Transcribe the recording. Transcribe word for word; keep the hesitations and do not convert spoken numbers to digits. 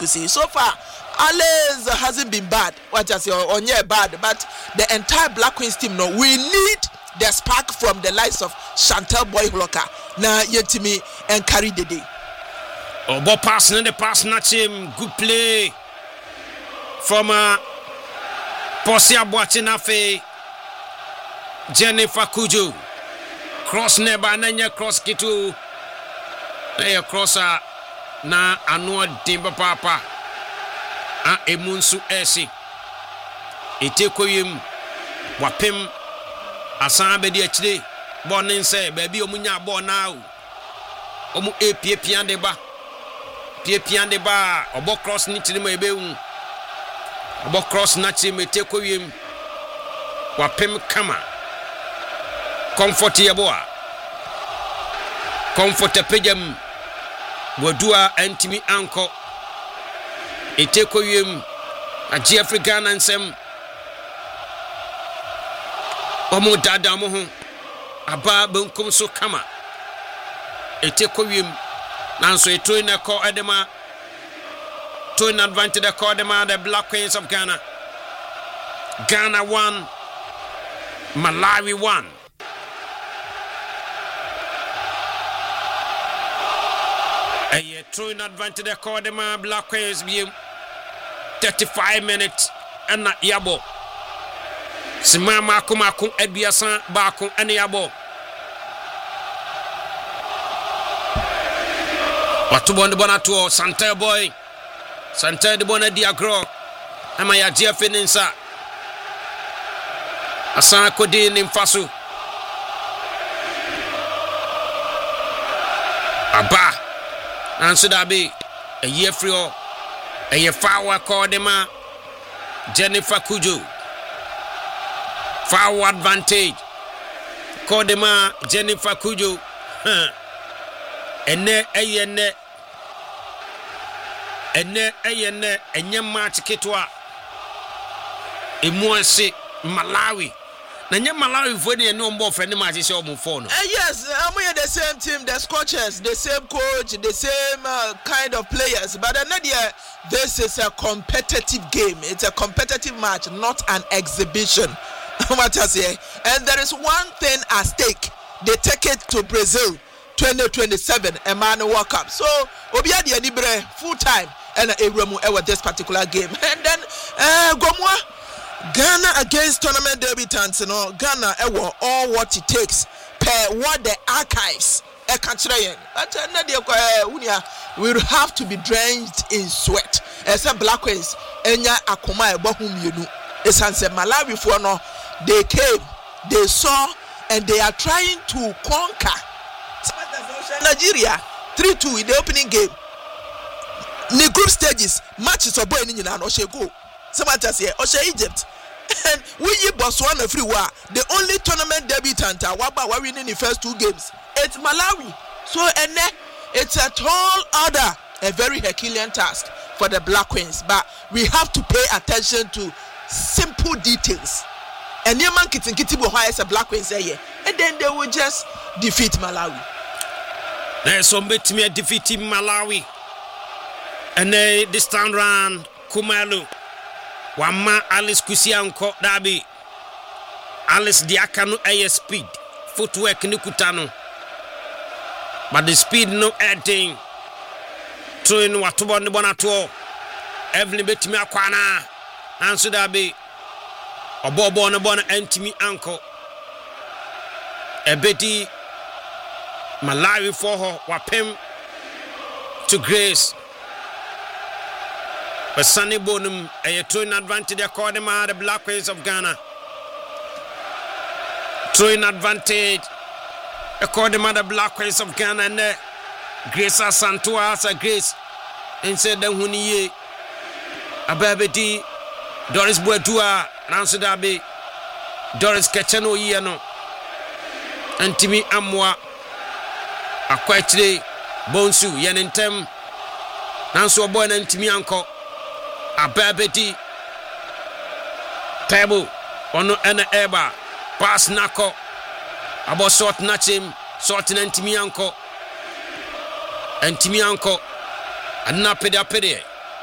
Kusi. So far, Alice hasn't been bad. What I say, on yeah, bad, but the entire Black Queens team, no, we need the spark from the likes of Chantel Boy Holoka. Na yetimi and carry the day. Oh, but passing the pass, not him. Good play from uh, Posia Boachinafe, Jennifer Kuju. Cross neba nanya cross kitu. Hey, crosser na anua dimba papa. A emunsu esi. Iteko yim wapim asan bedi achide. Bonin se baby omunya bo now. Omu e pie pian de ba. Pie pian de ba. Obo cross ni chiri mo ebe un. Obo cross na chiri me teko yim. Wapim kama. Comfort yeboa. Comfort pejam. Wadua antimi anko. Iteko yim a Jeffrey Ghana nsem. Omu dada mo ho. Aba benkum so kama. Iteko yim nanso eto na ko edema. To in advantage the call them the Black Queens of Ghana. Ghana one, Malawi one. A year true in advantage the call them Black Queens be thirty-five minutes and not yabo. Simama kumakun edbiasan bakun and yabo. Watubon the Bonato, Santa boy. Santa de Bona Diagro. Ama ya Jeff Ninsa. Asan Kodin in Fasu. Aba. Answer that be a year free or a year forward call them Jennifer Kuju. Forward advantage. Call them Jennifer Kuju. And ne a ne. Ene eyene enye match ketwa emu ase Malawi na nye Malawi fo ne no mbo fe ne match se omo fo no. Uh, yes, I'm um, the same team, the Scorchers, the same coach, the same uh, kind of players, but another this is a competitive game. It's a competitive match, not an exhibition. What I say, and there is one thing at stake. They take it to Brazil twenty twenty-seven a man World Cup. So Obia de Libre full time and Abraham ever this particular game. And then uh Gomwa Ghana against tournament debutants, you know, Ghana ever all what it takes per what the archives a country. But uh we will have to be drenched in sweat. As a Black Queens, Enya Akoma Bohum Yunu. It's Malawi for no, they came, they saw, and they are trying to conquer Nigeria three two in the opening game. The group stages matches of boy in Oshe go. Somebody say Oshe Egypt. And we Botswana free war. The only tournament debutant Waba were winning the first two games. It's Malawi. So and it's a tall order, a very Herculean task for the Black Queens. But we have to pay attention to simple details. And your man kitten kitty will hire a Black Queens here. And then they will just defeat Malawi. There's some bit me defeating Malawi. And they this time round Kumalu. Wama Alice Kusianko Dabi. Alice Diakano air speed. Footwork Nikutano. But the speed no adding. Throwing Watubon the Bonato. Evelyn bit me aquana. Answer Dabi. A bobo on a bona antimi uncle. A betty Malawi for her, Wapim to Grace. But Sunny Bonum, a throwing advantage according to the Black Queens of Ghana. Throwing advantage according to the Black Queens of Ghana and uh, Grace Santua as a Grace. And said the Huniye Ababedi Doris Boadua, Nancy Dabi, Doris Kachano Yano, and Timmy Amwa. A quite today, Bonsu, Yanentem, Nanso Bon and Timianko, a Babeti, Table, Ono Anna Eba, Pass Nako, about sort Nachim, sorting and Timianko, and Timianko, and Napeda Pede.